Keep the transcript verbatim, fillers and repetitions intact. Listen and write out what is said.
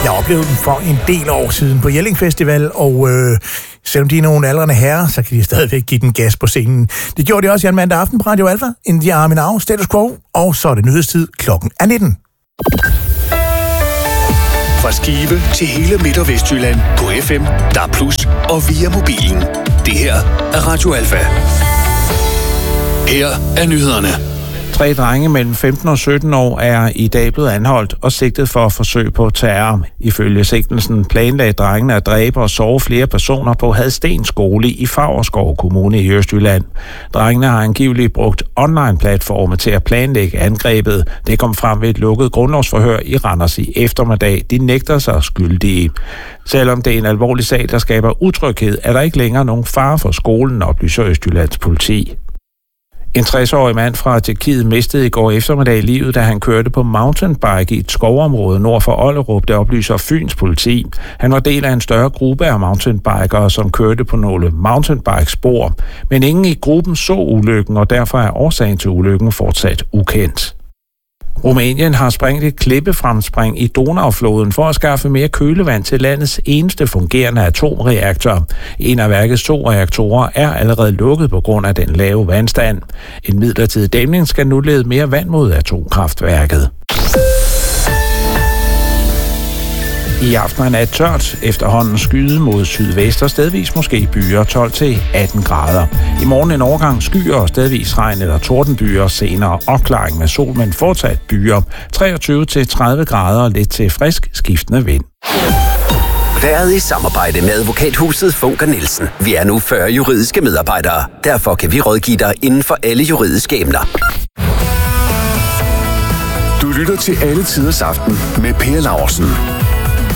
Jeg oplevede dem for en del år siden på Jelling Festival, og øh, selvom de er nogle aldrende herrer, så kan de stadigvæk give den gas på scenen. Det gjorde de også i en mandag aften på Radio Alfa, inden de har min arv, Status Quo, og så er det nyhedstid, klokken er nitten. Fra Skive til hele Midt- og Vestjylland på F M, D A B plus, og via mobilen. Det her er Radio Alfa. Her er nyhederne. Tre drenge mellem femten og sytten år er i dag blevet anholdt og sigtet for forsøg på terror. Ifølge sigtelsen planlagde drengene at dræbe og såre flere personer på Hadsten skole i Favrskov Kommune i Østjylland. Drengene har angiveligt brugt online-platforme til at planlægge angrebet. Det kom frem ved et lukket grundlovsforhør i Randers i eftermiddag. De nægter sig skyldige. Selvom det er en alvorlig sag, der skaber utryghed, er der ikke længere nogen fare for skolen, oplyser Østjyllands politi. En tres-årig mand fra Tjekkiet mistede i går eftermiddag livet, da han kørte på mountainbike i et skovområde nord for Ollerup, der oplyser Fyns politi. Han var del af en større gruppe af mountainbikere, som kørte på nogle mountainbike-spor. Men ingen i gruppen så ulykken, og derfor er årsagen til ulykken fortsat ukendt. Rumænien har sprængt et klippefremspring i Donaufloden for at skaffe mere kølevand til landets eneste fungerende atomreaktor. En af værkets to reaktorer er allerede lukket på grund af den lave vandstand. En midlertidig dæmning skal nu lede mere vand mod atomkraftværket. I aften er tørt, efterhånden skyde mod sydvest og stedvis måske byer tolv til atten grader. I morgen en overgang skyer og stedvis regn eller tordenbyer, senere opklaring med sol, men fortsat byer. treogtyve til tredive grader og lidt til frisk skiftende vind. Været i samarbejde med advokathuset Funker Nielsen. Vi er nu fyrre juridiske medarbejdere. Derfor kan vi rådgive dig inden for alle juridiske emner. Du lytter til Alle Tiders Aften med Per Laursen.